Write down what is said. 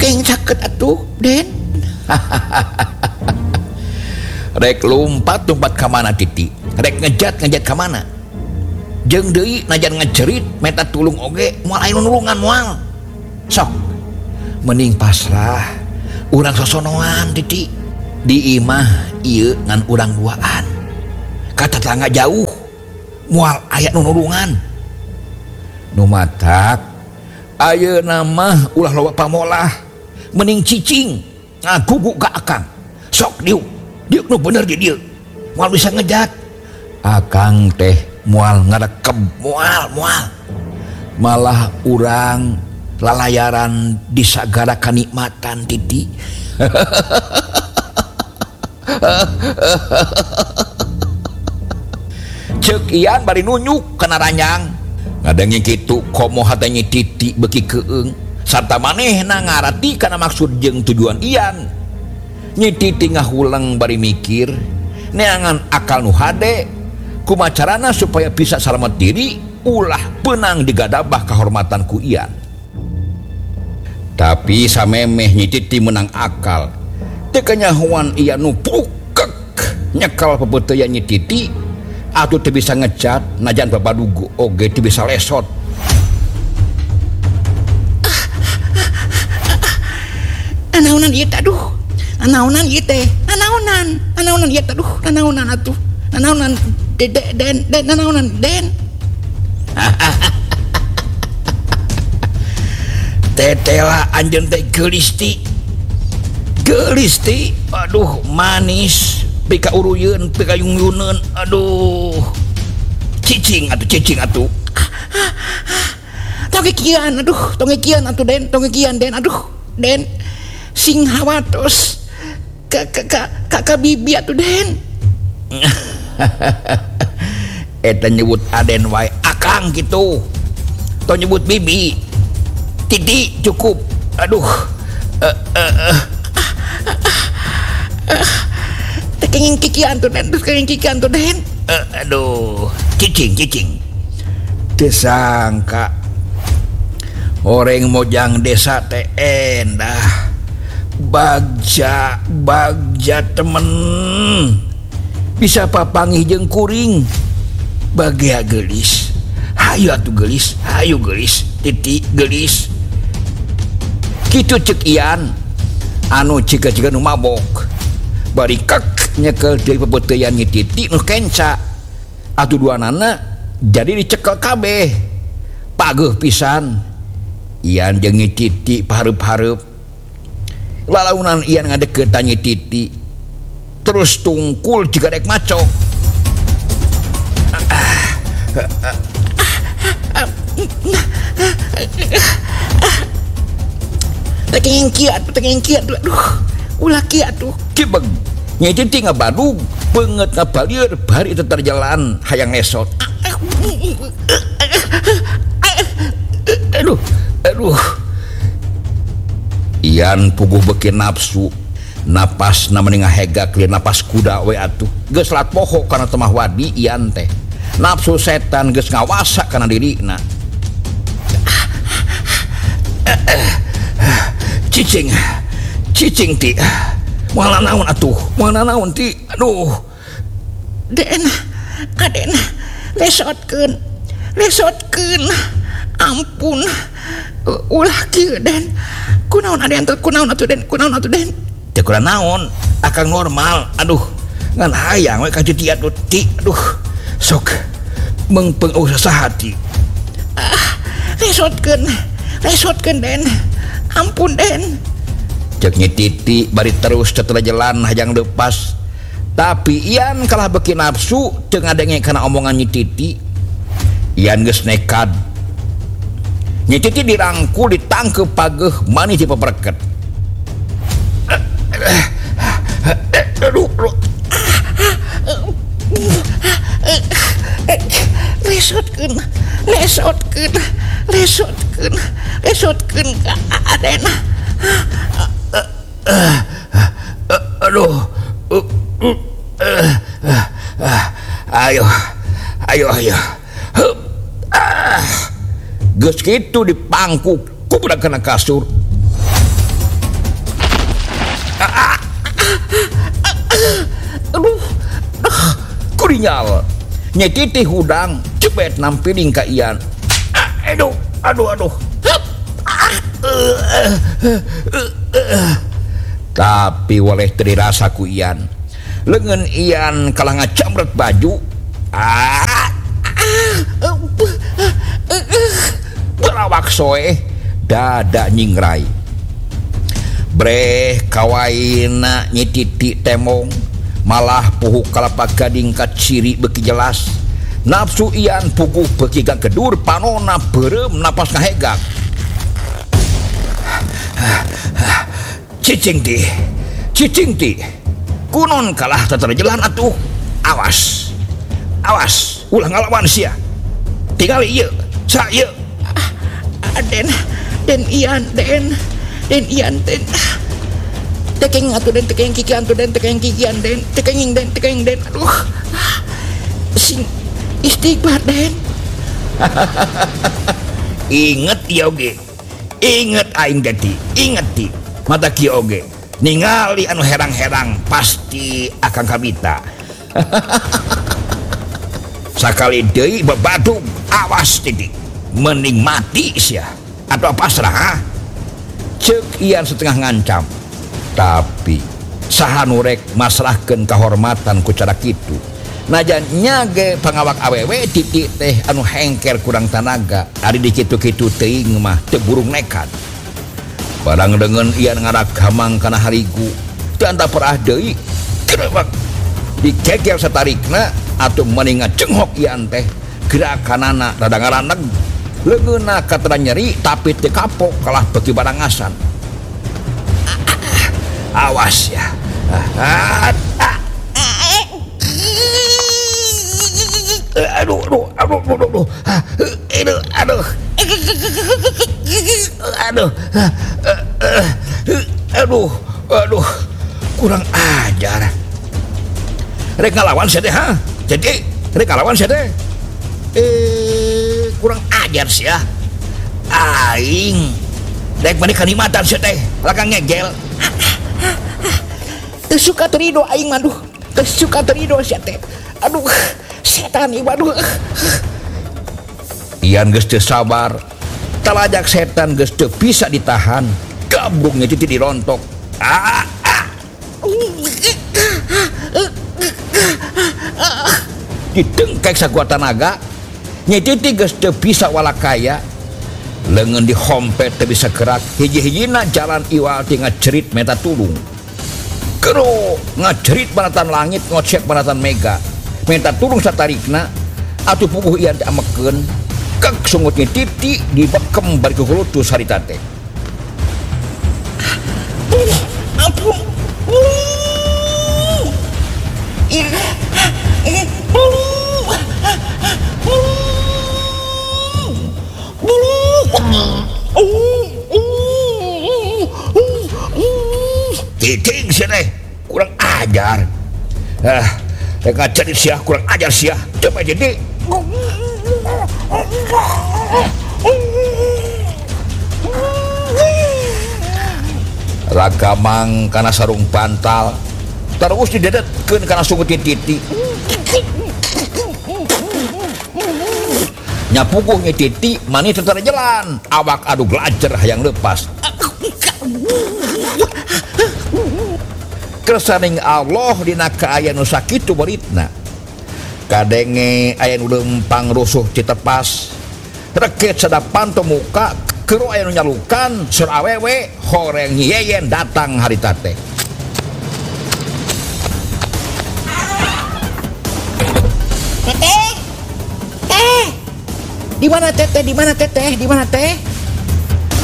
Geng caket atuh Den. Rek lumpat ka mana Titi, rek ngejat ka mana, jeung deui najan ngecerit meta tulung oge moal aya nulungan moal. Sok mending pasrah urang sosonoan Titi, di imah ieu ngan urang duaan ka tetangga jauh moal aya nulungan. Nu matak ayeuna mah ulah loba pamolah, mending cicing ngagugu ka akang. Sok diuk nu bener di dieu moal bisa ngejat. Akang teh moal ngarekeb moal malah urang lalayaran di sagara kanikmatan Titi. Ceuk ian bari nunjuk kana ranjang ngadengi kitu komo hatanya Titi beki keung sarta manehna ngarati kana maksud jeung tujuan ian. Nyi Titi ngahulang bari mikir neangan akal nu hade kumacarana supaya bisa selamat diri ulah penang digadabah kehormatan ku ian. Tapi samemeh Nyi Titi menang akal teu kanyahoan ian nu pukek nyekal pebeuteyan Nyi Titi atuh teu bisa ngecat najan babadugu oge teu bisa lesot. Anaunan ieu aduh. Anaunan ieu teh? Anaunan ieu aduh, anaunan atuh. Anaunan Den, anaunan Den. Tetela anjeun teh geulisti. Aduh manis pika uruyeun pika yungyuneun. Aduh cicing atuh. Tong kian atuh Den, aduh Den. Sing hawatos kakak bibi atuh Den. Eta nyebut Aden wae akang gitu. Tong nyebut bibi. Titi cukup. Aduh. Tekenging kikian tuh Den. Aduh, cicing. Teu sangka Horeng mojang desa teh endah. Bagja temen bisa papangih jeung kuring bagea gelis. Hayu gelis Titi gelis kitu ceuk ian anu cika nu mabok bari kek nyekel deui pebeuteyan Nyi Titi nu kenca atuh duanana jadi dicekel kabeh. Pageuh pisan ian jeung Nyi Titi pahareup-hareup lalaunan ian ngadeukeut ka Nyi Titi terus tungkul jika dek maco. Tekenging kiat aduh ulah kiat tuh cibeg Nyi Titi ngabadug beungeut ngapalieur bari teu terjalan hayang ngesot. Aduh ian puguh beki nafsu napas namanya ngahega clear napas kuda we atuh geus lat poho kana temah wadi ian teh nafsu setan geus ngawasa kana dirina. Cicing ti moal naon ti aduh Den lesotkeun ampun ulah kieu Den kunaon atuh Den teu kurang naon akang normal. Aduh ngan hayang we ka Titi atuh ti aduh sok mengpeung usaha ti. Lesotkeun Den ampun Den ceuk Nyi Titi bari terus setelah jalan hayang leupas tapi ian kalah beki nafsu teu ngadenge kana omongan Nyi Titi. Ian geus nekat Nyi Titi dirangkul ditangkep pageuh manis dipepereket. Aduh lesotkeun ka Aden. Aduh ayo geus kitu dipangku ku budak kana kasur Aduh, Kurinyal Nyai Titi hudang cepet nampiling ka Ian. Aduh, aduh. Tapi waleh teri rasa ku Ian. Lengan Ian kalah ngacamret baju. Berawak soe dada nyingrai. Breh kawaina Nyai Titi temong malah puhuk kalapa gading ka ciri beki jelas. Nafsu Ian puguh beki gang kedur panona berem napas ngahegak. Cicing ti kunon kalah teterjelan atuh. Awas ulah ngalawan sia. Tinggal ieu sa ieu. Den Ian tekeng atuh den tekeng kikian tuh den tekeng kikian den tekeng den aduh sing istighfar den. Inget ieu oge. Inget aing dadi, inget ti. Mata kieu oge. Ningali anu herang-herang pasti akan kabita. Sakali deui bebadung, awas titik. Mending mati sia atau pasrah ha? Ceuk Ian setengah ngancam. Tapi saha nu rek masrahkeun kahormatan ku cara kitu. Najan nyage pangawak awewe Titi teh anu hengker kurang tanaga. Ari di kitu-kitu teuing mah teu burung nekat. Barang dengan Ian ngaragamang kana harigu teu anta perah deui kerebak dikekel satarikna atuh meninga cenghok Ian teh gerakanana rada ngaraneg. Leungeunna katara nyeri tapi teu kapok kalah beki barangasan. Awas ya. Aduh, kurang ajar. Rek ngalawan sia teh ha? Jadi rek ngalawan sia teh. Kurang ajar sia. Aing rek mani kalimatan sia teh, lakang ngegel. Teu suka terido aing mah aduh. Teu suka terido sia teh. Aduh, setan ieu aduh. Ian geus teu sabar. Talajak setan geus teu bisa ditahan. Gabrungnya Titi dirontok. Ditengkek sakuat tenaga. Nyai Titi geus teu bisa walakaya. Leungeun dihompet teu bisa gerak. Hiji-hijina jalan iwal ti ngacerit meta tulung. Kero ngacerit banatan langit ngocek banatan mega. Meta tulung satarikna atuh puguh Ian amekeun. Kek sungut Nyai Titi dibekem bari kulutus harita teh. Ampun. Titing sia teh kurang ajar. Rek ngacerit sia kurang ajar sia. Coba jadi ragamang kana sarung bantal terus didedetkeun kana sungut Titi. Nyapuguh Nyai Titi mani tetara jalan awak adu glajer hayang lepas. Kersaning Allah dina kaayaan nu sakitu baritna. Kadenge aya nu lempang rusuh citepas reket sadapan teu muka keru aya nu nyalukan sur awewe horeng yeyen datang harita teh. Teteh. Di mana teteh?